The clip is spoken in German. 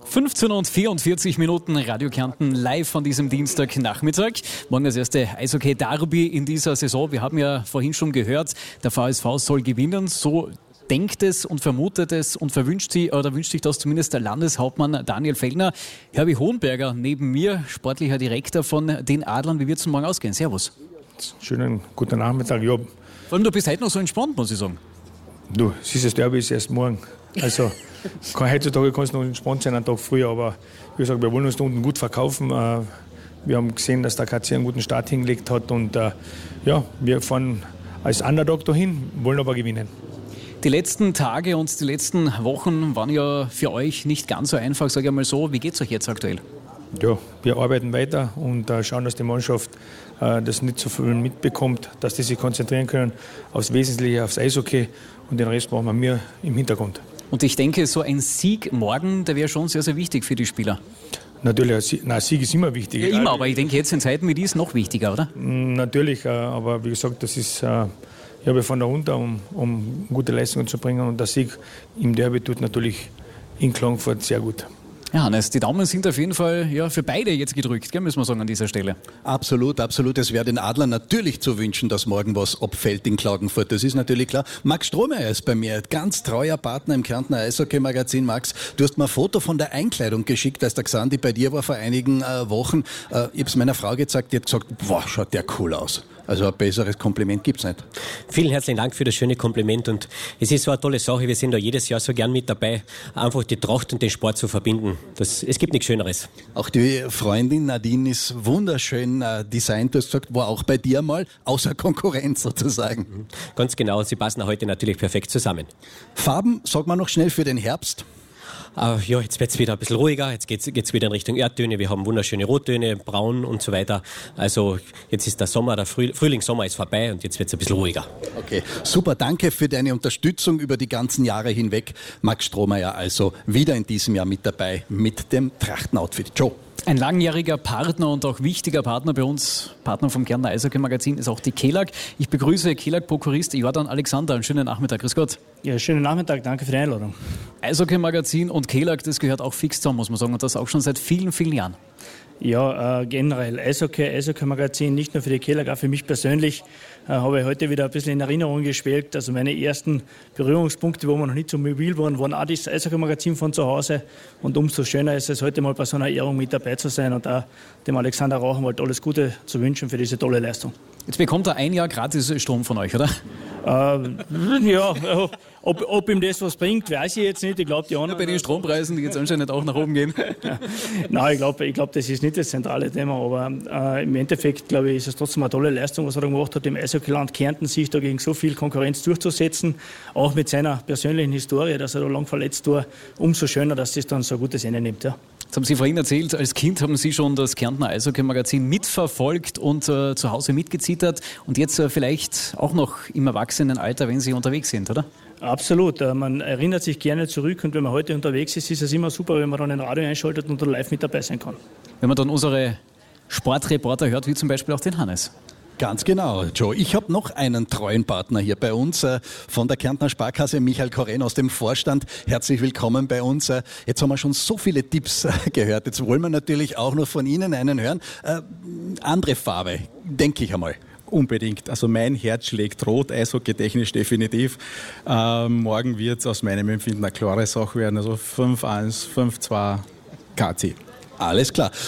15:44 Radio Kärnten live von diesem Dienstagnachmittag. Morgen das erste Eishockey-Derby in dieser Saison. Wir haben ja vorhin schon gehört, der VSV soll gewinnen. So denkt es und vermutet es und wünscht sich das zumindest der Landeshauptmann Daniel Fellner. Herbie Hohenberger neben mir, sportlicher Direktor von den Adlern. Wie wird es morgen ausgehen? Servus. Schönen guten Nachmittag. Ja. Vor allem, du bist heute noch so entspannt, muss ich sagen. Du, das Derby ist erst morgen. Also heutzutage kannst du noch entspannt sein, einen Tag früher, aber wie gesagt, wir wollen uns da unten gut verkaufen. Wir haben gesehen, dass der KC einen guten Start hingelegt hat und wir fahren als Underdog dahin, wollen aber gewinnen. Die letzten Tage und die letzten Wochen waren ja für euch nicht ganz so einfach, sage ich mal so. Wie geht es euch jetzt aktuell? Ja, wir arbeiten weiter und schauen, dass die Mannschaft das nicht so viel mitbekommt, dass die sich konzentrieren können aufs Wesentliche, aufs Eishockey und den Rest machen wir im Hintergrund. Und ich denke, so ein Sieg morgen, der wäre schon sehr, sehr wichtig für die Spieler. Natürlich, ein Sieg ist immer wichtig. Ja, immer, aber ich denke, jetzt in Zeiten wie dies noch wichtiger, oder? Natürlich, aber wie gesagt, das ist, wir fahren da runter, um gute Leistungen zu bringen und der Sieg im Derby tut natürlich in Klagenfurt sehr gut. Ja, Hannes, die Daumen sind auf jeden Fall für beide jetzt gedrückt, gell, müssen wir sagen an dieser Stelle. Absolut, absolut. Es wäre den Adlern natürlich zu wünschen, dass morgen was abfällt in Klagenfurt. Das ist natürlich klar. Max Strohmeier ist bei mir, ganz treuer Partner im Kärntner Eishockey-Magazin. Max, du hast mir ein Foto von der Einkleidung geschickt, als der Xandi bei dir war vor einigen Wochen. Ich habe es meiner Frau gezeigt, die hat gesagt, boah, schaut der cool aus. Also ein besseres Kompliment gibt's nicht. Vielen herzlichen Dank für das schöne Kompliment und es ist so eine tolle Sache, wir sind da jedes Jahr so gern mit dabei, einfach die Tracht und den Sport zu verbinden. Es gibt nichts Schöneres. Auch die Freundin Nadine ist wunderschön designt, du hast gesagt, war auch bei dir mal, außer Konkurrenz sozusagen. Ganz genau, sie passen heute natürlich perfekt zusammen. Farben, sag mal noch schnell für den Herbst. Jetzt wird es wieder ein bisschen ruhiger, jetzt geht's wieder in Richtung Erdtöne, wir haben wunderschöne Rottöne, Braun und so weiter. Also jetzt ist der Sommer, der Frühling-Sommer ist vorbei und jetzt wird es ein bisschen ruhiger. Okay, super, danke für deine Unterstützung über die ganzen Jahre hinweg. Max Strohmeier also wieder in diesem Jahr mit dabei mit dem Trachtenoutfit. Joe. Ein langjähriger Partner und auch wichtiger Partner bei uns, Partner vom Kärntner Eishockey-Magazin, ist auch die Kelag. Ich begrüße Kelag-Prokurist Jordan Alexander. Einen schönen Nachmittag. Grüß Gott. Ja, schönen Nachmittag. Danke für die Einladung. Eishockey-Magazin und Kelag, das gehört auch fix zusammen, muss man sagen. Und das auch schon seit vielen, vielen Jahren. Ja, generell Eishockey-Magazin, nicht nur für die Kelag, auch für mich persönlich, habe ich heute wieder ein bisschen in Erinnerung geschwelgt. Also meine ersten Berührungspunkte, wo wir noch nicht so mobil waren, waren auch das Eishockey-Magazin von zu Hause. Und umso schöner ist es, heute mal bei so einer Ehrung mit dabei zu sein und auch dem Alexander Rauchenwald alles Gute zu wünschen für diese tolle Leistung. Jetzt bekommt er ein Jahr gratis Strom von euch, oder? Ob ihm das was bringt, weiß ich jetzt nicht. Ich glaube, die anderen... Bei den Strompreisen, die jetzt anscheinend auch nach oben gehen. Nein, ich glaube, das ist nicht das zentrale Thema, aber im Endeffekt, glaube ich, ist es trotzdem eine tolle Leistung, was er da gemacht hat, im Eishockeyland Kärnten sich da gegen so viel Konkurrenz durchzusetzen, auch mit seiner persönlichen Historie, dass er da lang verletzt war. Umso schöner, dass das dann so ein gutes Ende nimmt, ja. Jetzt haben Sie vorhin erzählt, als Kind haben Sie schon das Kärntner Eishockey-Magazin mitverfolgt und zu Hause mitgezittert und jetzt vielleicht auch noch im Erwachsenenalter, wenn Sie unterwegs sind, oder? Absolut. Man erinnert sich gerne zurück und wenn man heute unterwegs ist, ist es immer super, wenn man dann ein Radio einschaltet und dann live mit dabei sein kann. Wenn man dann unsere Sportreporter hört, wie zum Beispiel auch den Hannes. Ganz genau, Joe. Ich habe noch einen treuen Partner hier bei uns von der Kärntner Sparkasse, Michael Koren aus dem Vorstand. Herzlich willkommen bei uns. Jetzt haben wir schon so viele Tipps gehört. Jetzt wollen wir natürlich auch noch von Ihnen einen hören. Andere Farbe, denke ich einmal. Unbedingt. Also mein Herz schlägt rot, eishockey-technisch definitiv. Morgen wird es aus meinem Empfinden eine klare Sache werden. Also 5-1, 5-2, KC. Alles klar.